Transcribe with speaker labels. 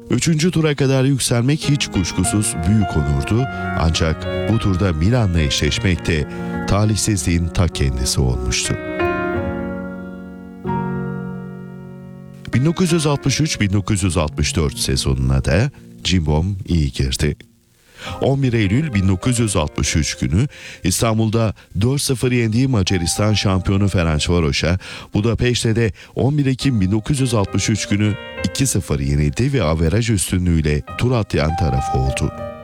Speaker 1: Üçüncü tura kadar yükselmek hiç kuşkusuz büyük onurdu, ancak bu turda Milan'la eşleşmek de talihsizliğin ta kendisi olmuştu. 1963-1964 sezonuna da Cimbom iyi girdi. 11 Eylül 1963 günü İstanbul'da 4-0 yendiği Macaristan şampiyonu Ferencvaros'a, Budapeşte de 11 Ekim 1963 günü 2-0 yenildi ve averaj üstünlüğüyle tur atlayan taraf oldu.